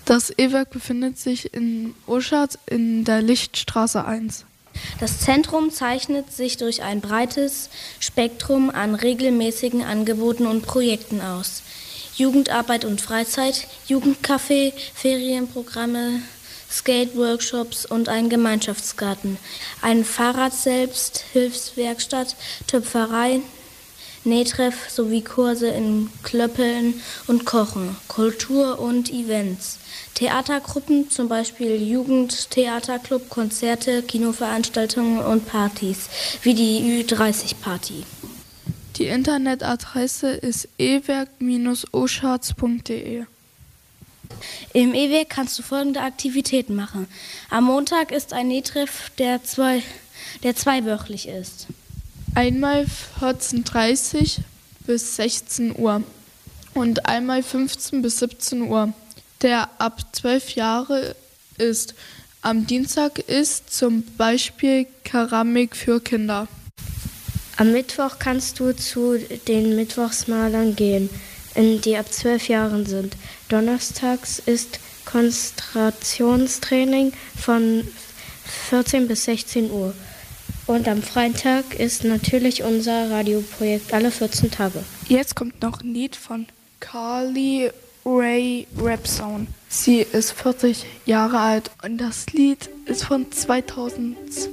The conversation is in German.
Das E-Werk befindet sich in Oschatz in der Lichtstraße 1. Das Zentrum zeichnet sich durch ein breites Spektrum an regelmäßigen Angeboten und Projekten aus. Jugendarbeit und Freizeit, Jugendcafé, Ferienprogramme, Skate-Workshops und ein Gemeinschaftsgarten, ein Fahrrad-Selbsthilfswerkstatt, Töpferei, Nähtreff sowie Kurse in Klöppeln und Kochen, Kultur und Events, Theatergruppen, zum Beispiel Jugendtheaterclub, Konzerte, Kinoveranstaltungen und Partys, wie die Ü30-Party. Die Internetadresse ist ewerk-oschatz.de. Im E-Werk kannst du folgende Aktivitäten machen. Am Montag ist ein Nähtreff, der zweiwöchentlich ist. Einmal 14:30 bis 16 Uhr und einmal 15 bis 17 Uhr. Der ab 12 Jahre ist. Am Dienstag ist zum Beispiel Keramik für Kinder. Am Mittwoch kannst du zu den Mittwochsmalern gehen, die ab 12 Jahren sind. Donnerstags ist Konzentrationstraining von 14 bis 16 Uhr. Und am Freitag ist natürlich unser Radioprojekt alle 14 Tage. Jetzt kommt noch ein Lied von Carly Rae Rapsone. Sie ist 40 Jahre alt und das Lied ist von 2002.